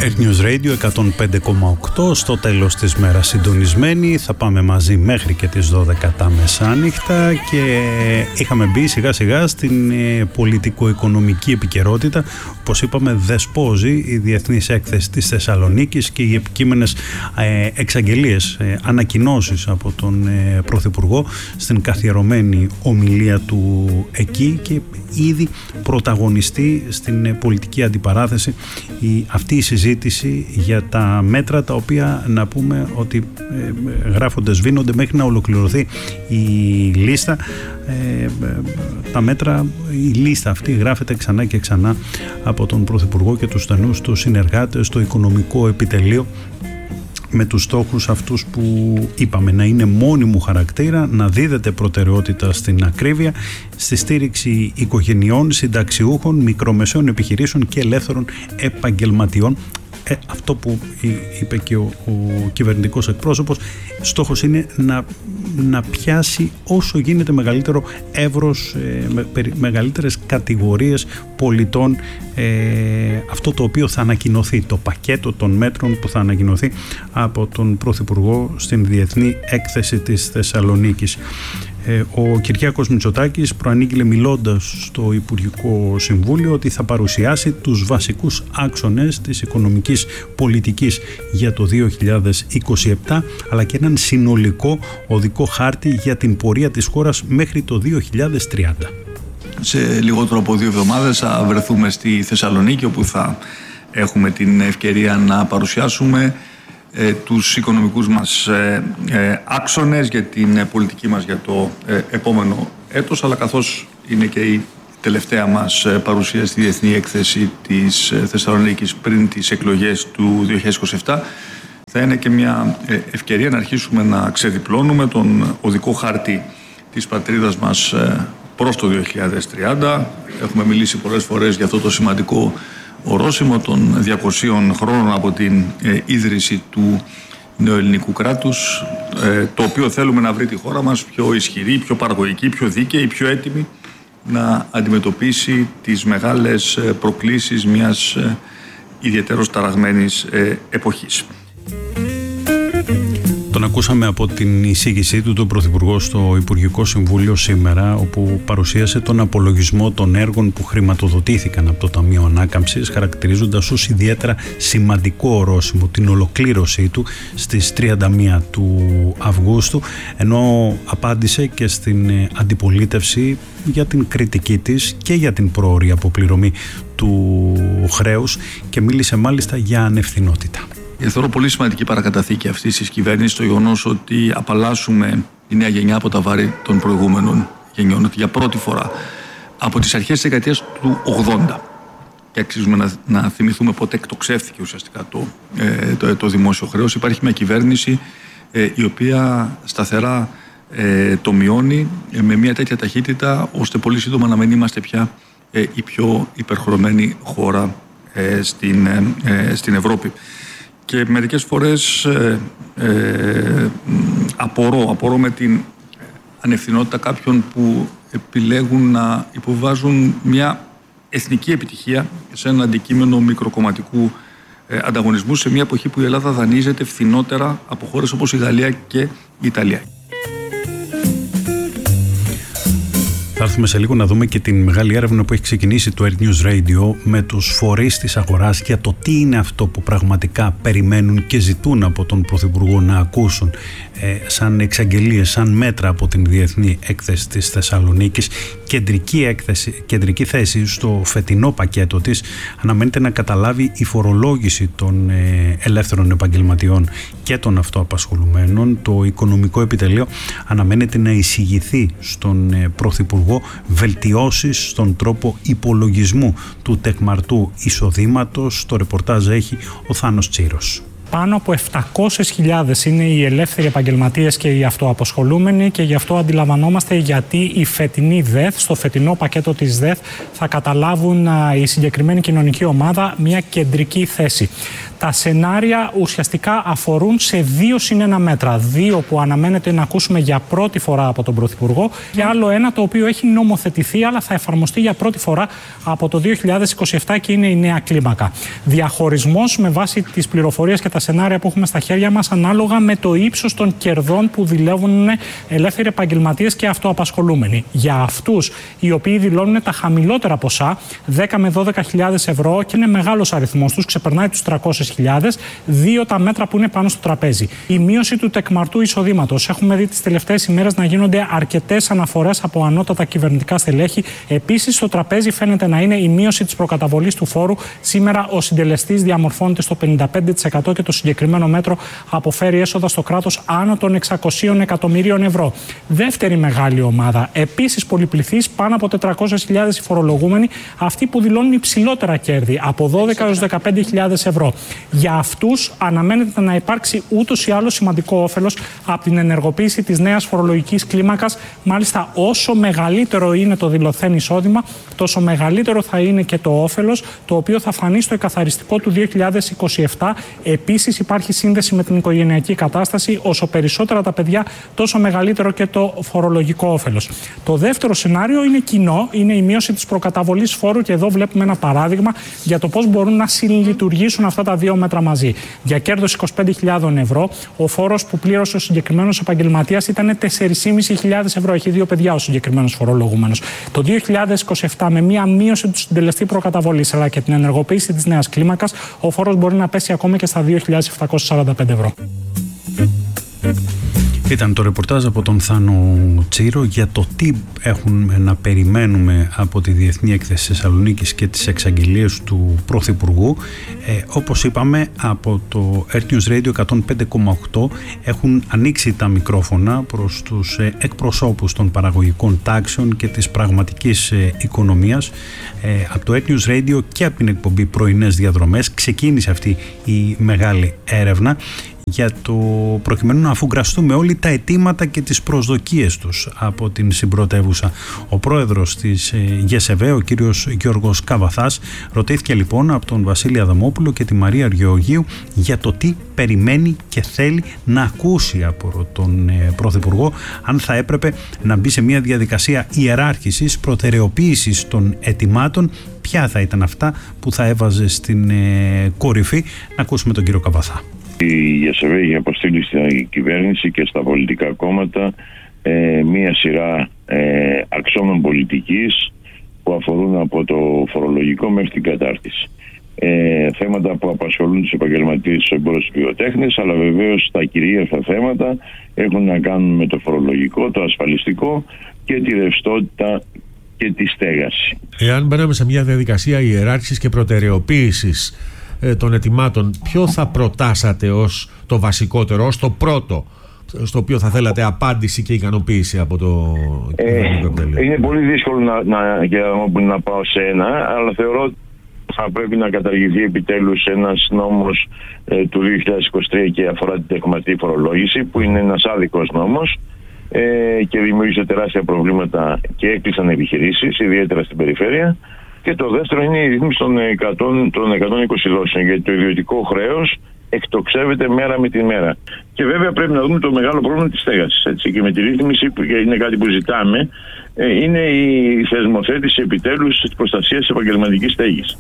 Earth News Radio 105,8 στο τέλος της μέρας συντονισμένοι. Θα πάμε μαζί μέχρι και τις 12 τα μεσάνυχτα και είχαμε μπει σιγά σιγά στην πολιτικο-οικονομική επικαιρότητα. Όπως είπαμε, δεσπόζει η Διεθνής Έκθεση της Θεσσαλονίκης και οι επικείμενες εξαγγελίες, ανακοινώσεις από τον Πρωθυπουργό στην καθιερωμένη ομιλία του εκεί και ήδη πρωταγωνιστεί στην πολιτική αντιπαράθεση αυτή η συζήτηση για τα μέτρα τα οποία να πούμε ότι γράφονται, σβήνονται μέχρι να ολοκληρωθεί η λίστα. Τα μέτρα, η λίστα αυτή γράφεται ξανά και ξανά από τον Πρωθυπουργό και τους στενούς του συνεργάτες στο οικονομικό επιτελείο, με τους στόχους αυτούς που είπαμε, να είναι μόνιμου χαρακτήρα, να δίδεται προτεραιότητα στην ακρίβεια, στη στήριξη οικογενειών, συνταξιούχων, μικρομεσαίων επιχειρήσεων και ελεύθερων επαγγελματιών. Αυτό που είπε και ο κυβερνητικός εκπρόσωπος, στόχος είναι να πιάσει όσο γίνεται μεγαλύτερο εύρος, μεγαλύτερες κατηγορίες πολιτών, αυτό το οποίο θα ανακοινωθεί, το πακέτο των μέτρων που θα ανακοινωθεί από τον Πρωθυπουργό στην Διεθνή Έκθεση της Θεσσαλονίκης. Ο Κυριάκος Μητσοτάκης προανήγγειλε μιλώντας στο Υπουργικό Συμβούλιο ότι θα παρουσιάσει τους βασικούς άξονες της οικονομικής πολιτικής για το 2027, αλλά και έναν συνολικό οδικό χάρτη για την πορεία της χώρας μέχρι το 2030. Σε λιγότερο από 2 εβδομάδες θα βρεθούμε στη Θεσσαλονίκη, όπου θα έχουμε την ευκαιρία να παρουσιάσουμε τους οικονομικούς μας άξονες για την πολιτική μας για το επόμενο έτος, αλλά καθώς είναι και η τελευταία μας παρουσία στη Διεθνή Έκθεση της Θεσσαλονίκης πριν τις εκλογές του 2027, θα είναι και μια ευκαιρία να αρχίσουμε να ξεδιπλώνουμε τον οδικό χάρτη της πατρίδας μας προς το 2030. Έχουμε μιλήσει πολλές φορές για αυτό το σημαντικό ορόσημο των 200 χρόνων από την ίδρυση του νεοελληνικού κράτους, το οποίο θέλουμε να βρει τη χώρα μας πιο ισχυρή, πιο παραγωγική, πιο δίκαιη, πιο έτοιμη να αντιμετωπίσει τις μεγάλες προκλήσεις μιας ιδιαίτερως ταραγμένης εποχής. Τον ακούσαμε από την εισήγησή του τον Πρωθυπουργό στο Υπουργικό Συμβούλιο σήμερα, όπου παρουσίασε τον απολογισμό των έργων που χρηματοδοτήθηκαν από το Ταμείο Ανάκαμψης, χαρακτηρίζοντας ως ιδιαίτερα σημαντικό ορόσημο την ολοκλήρωσή του στις 31 του Αυγούστου, ενώ απάντησε και στην αντιπολίτευση για την κριτική της και για την πρόωρη αποπληρωμή του χρέους και μίλησε μάλιστα για ανευθυνότητα. Θεωρώ πολύ σημαντική παρακαταθήκη αυτής της κυβέρνησης το γεγονός ότι απαλλάσσουμε η νέα γενιά από τα βάρη των προηγούμενων γενιών. Ότι για πρώτη φορά από τις αρχές της δεκαετίας του 80, και αξίζουμε να θυμηθούμε πότε εκτοξεύθηκε ουσιαστικά το δημόσιο χρέος, υπάρχει μια κυβέρνηση η οποία σταθερά το μειώνει με μια τέτοια ταχύτητα, ώστε πολύ σύντομα να μην είμαστε πια η πιο υπερχρεωμένη χώρα στην Ευρώπη. Και μερικές φορές απορώ με την ανευθυνότητα κάποιων που επιλέγουν να υποβάζουν μια εθνική επιτυχία σε ένα αντικείμενο μικροκομματικού ανταγωνισμού, σε μια εποχή που η Ελλάδα δανείζεται φθηνότερα από χώρες όπως η Γαλλία και η Ιταλία. Θα έρθουμε σε λίγο να δούμε και την μεγάλη έρευνα που έχει ξεκινήσει το Earth News Radio με τους φορείς της αγοράς για το τι είναι αυτό που πραγματικά περιμένουν και ζητούν από τον Πρωθυπουργό να ακούσουν σαν εξαγγελίες, σαν μέτρα από την Διεθνή Έκθεση της Θεσσαλονίκης. Κεντρική θέση στο φετινό πακέτο της αναμένεται να καταλάβει η φορολόγηση των ελεύθερων επαγγελματιών και των αυτοαπασχολουμένων. Το οικονομικό επιτελείο αναμένεται να εισηγηθεί στον Πρωθυπουργό βελτιώσεις στον τρόπο υπολογισμού του τεκμαρτού εισοδήματος. Το ρεπορτάζ έχει ο Θάνος Τσίρος. Πάνω από 700.000 είναι οι ελεύθεροι επαγγελματίες και οι αυτοαποσχολούμενοι, και γι' αυτό αντιλαμβανόμαστε γιατί η φετινή ΔΕΘ, στο φετινό πακέτο της ΔΕΘ, θα καταλάβουν η συγκεκριμένη κοινωνική ομάδα μια κεντρική θέση. Τα σενάρια ουσιαστικά αφορούν σε 2+1 μέτρα. 2 που αναμένεται να ακούσουμε για πρώτη φορά από τον Πρωθυπουργό, και άλλο ένα το οποίο έχει νομοθετηθεί αλλά θα εφαρμοστεί για πρώτη φορά από το 2027 και είναι η νέα κλίμακα. Διαχωρισμός με βάση τις πληροφορίες και τα σενάρια που έχουμε στα χέρια μας, ανάλογα με το ύψος των κερδών που δηλώνουν ελεύθεροι επαγγελματίες και αυτοαπασχολούμενοι. Για αυτούς οι οποίοι δηλώνουν τα χαμηλότερα ποσά, 10 με 12.000 ευρώ, και είναι μεγάλος αριθμός τους, ξεπερνάει τους 300.000, 2 τα μέτρα που είναι πάνω στο τραπέζι. Η μείωση του τεκμαρτού εισοδήματος. Έχουμε δει τις τελευταίες ημέρες να γίνονται αρκετές αναφορές από ανώτατα κυβερνητικά στελέχη. Επίσης, στο τραπέζι φαίνεται να είναι η μείωση της προκαταβολής του φόρου. Σήμερα ο συντελεστής διαμορφώνεται στο 55% και το συγκεκριμένο μέτρο αποφέρει έσοδα στο κράτος άνω των 600 εκατομμυρίων ευρώ. Δεύτερη μεγάλη ομάδα, επίσης πολυπληθής, πάνω από 400.000 οι φορολογούμενοι, αυτοί που δηλώνουν υψηλότερα κέρδη, από 12 έως 15.000 ευρώ. Για αυτούς αναμένεται να υπάρξει ούτως ή άλλως σημαντικό όφελος από την ενεργοποίηση της νέας φορολογικής κλίμακας. Μάλιστα, όσο μεγαλύτερο είναι το δηλωθέν εισόδημα, τόσο μεγαλύτερο θα είναι και το όφελος, το οποίο θα φανεί στο εκαθαριστικό του 2027. Επίσης, υπάρχει σύνδεση με την οικογενειακή κατάσταση. Όσο περισσότερα τα παιδιά, τόσο μεγαλύτερο και το φορολογικό όφελος. Το δεύτερο σενάριο είναι κοινό, είναι η μείωση της προκαταβολής φόρου, και εδώ βλέπουμε ένα παράδειγμα για το πώς μπορούν να συλλειτουργήσουν αυτά τα 2 μέτρα μαζί. Για κέρδος 25.000 ευρώ, ο φόρος που πλήρωσε ο συγκεκριμένος επαγγελματίας ήταν 4.500 ευρώ. Έχει 2 παιδιά ο συγκεκριμένος φορολογούμενος. Το 2027, με μία μείωση του συντελεστή προκαταβολής αλλά και την ενεργοποίηση της νέας κλίμακας, ο φόρος μπορεί να πέσει ακόμα και στα 2.745 ευρώ. Ήταν το ρεπορτάζ από τον Θάνο Τσίρο για το τι έχουμε να περιμένουμε από τη Διεθνή Έκθεση Θεσσαλονίκης και τις εξαγγελίες του Πρωθυπουργού. Όπως είπαμε, από το Earth News Radio 105,8 έχουν ανοίξει τα μικρόφωνα προς τους εκπροσώπους των παραγωγικών τάξεων και της πραγματικής οικονομίας. Από το Earth News Radio και από την εκπομπή Πρωινές Διαδρομές ξεκίνησε αυτή η μεγάλη έρευνα, για το προκειμένου να αφουγκραστούμε όλοι τα αιτήματα και τις προσδοκίες τους από την συμπρωτεύουσα. Ο πρόεδρος της ΓΕΣΕΒΕ, ο κύριος Γιώργος Καβαθάς, ρωτήθηκε λοιπόν από τον Βασίλη Αδαμόπουλο και τη Μαρία Γεωργίου για το τι περιμένει και θέλει να ακούσει από τον Πρωθυπουργό, αν θα έπρεπε να μπει σε μια διαδικασία ιεράρχησης, προτεραιοποίησης των αιτημάτων, ποια θα ήταν αυτά που θα έβαζε στην κορυφή. Να ακούσουμε τον κύριο Καβαθά. Η ΓΕΣΕΒΕ έχει αποστείλει στην κυβέρνηση και στα πολιτικά κόμματα μία σειρά αξώνων πολιτικής που αφορούν από το φορολογικό μέχρι την κατάρτιση. Θέματα που απασχολούν τους επαγγελματίες, τους εμπόρους, τους βιοτέχνες, αλλά βεβαίως τα κυρίαρχα θέματα έχουν να κάνουν με το φορολογικό, το ασφαλιστικό και τη ρευστότητα και τη στέγαση. Εάν μπαίναμε σε μια διαδικασία ιεράρχησης και προτεραιοποίησης των αιτημάτων, ποιο θα προτάσατε ως το βασικότερο, ως το πρώτο, στο οποίο θα θέλατε απάντηση και ικανοποίηση από το κυβερνητικό επιτελείο? Είναι πολύ δύσκολο να πάω σε ένα, αλλά θεωρώ ότι θα πρέπει να καταργηθεί επιτέλους ένας νόμος του 2023 και αφορά την τεκματική φορολόγηση, που είναι ένας άδικος νόμος και δημιούργησε τεράστια προβλήματα και έκλεισαν επιχειρήσεις, ιδιαίτερα στην περιφέρεια. Και το δεύτερο είναι η ρύθμιση των 120 δόσεων, γιατί το ιδιωτικό χρέος εκτοξεύεται μέρα με τη μέρα. Και βέβαια πρέπει να δούμε το μεγάλο πρόβλημα της στέγασης. Έτσι. Και με τη ρύθμιση, που είναι κάτι που ζητάμε, είναι η θεσμοθέτηση επιτέλους της προστασίας της επαγγελματικής στέγης.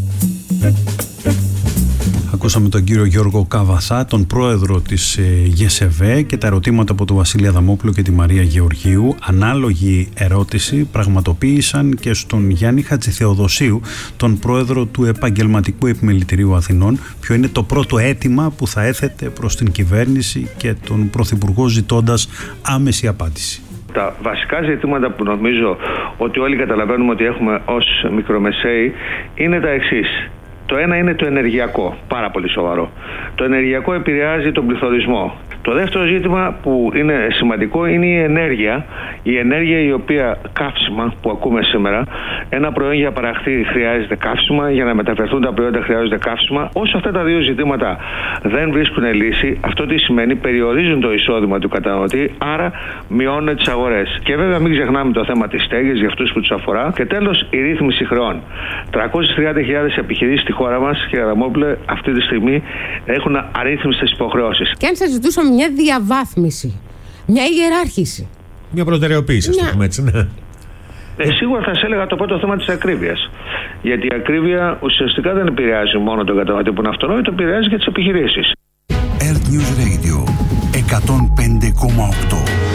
Ακούσαμε τον κύριο Γιώργο Καβαθά, τον πρόεδρο της ΓΕΣΕΒΕ, και τα ερωτήματα από τον Βασίλη Αδαμόπουλο και τη Μαρία Γεωργίου. Ανάλογη ερώτηση πραγματοποίησαν και στον Γιάννη Χατζηθεοδοσίου, τον πρόεδρο του Επαγγελματικού Επιμελητηρίου Αθηνών. Ποιο είναι το πρώτο αίτημα που θα έθετε προς την κυβέρνηση και τον Πρωθυπουργό, ζητώντας άμεση απάντηση? Τα βασικά ζητήματα που νομίζω ότι όλοι καταλαβαίνουμε ότι έχουμε ως μικρομεσαίοι είναι τα εξής. Το ένα είναι το ενεργειακό, πάρα πολύ σοβαρό. Το ενεργειακό επηρεάζει τον πληθωρισμό. Το δεύτερο ζήτημα που είναι σημαντικό είναι η ενέργεια. Η ενέργεια η οποία καύσιμα που ακούμε σήμερα, ένα προϊόν για παραχθεί χρειάζεται καύσιμα, για να μεταφερθούν τα προϊόντα χρειάζονται καύσιμα. Όσο αυτά τα δύο ζητήματα δεν βρίσκουν λύση, αυτό τι σημαίνει? Περιορίζουν το εισόδημα του καταναλωτή, άρα μειώνουν τις αγορές. Και βέβαια μην ξεχνάμε το θέμα της στέγης για αυτούς που τους αφορά. Και τέλος, η ρύθμιση χρεών. 330.000 επιχειρήσεις στη χώρα μας, κύριε Αδαμόπουλε, αυτή τη στιγμή έχουν αρρύθμιστες υποχρεώσεις. Και αν σας ζητούσαμε μια διαβάθμιση, μια ιεράρχηση, μια προτεραιοποίηση, ας το πούμε έτσι, ναι. Σίγουρα θα σας έλεγα το πρώτο θέμα της ακρίβειας. Γιατί η ακρίβεια ουσιαστικά δεν επηρεάζει μόνο τον καταναλωτή που είναι αυτονόητο, επηρεάζει και τις επιχειρήσεις. Earth News Radio 105,8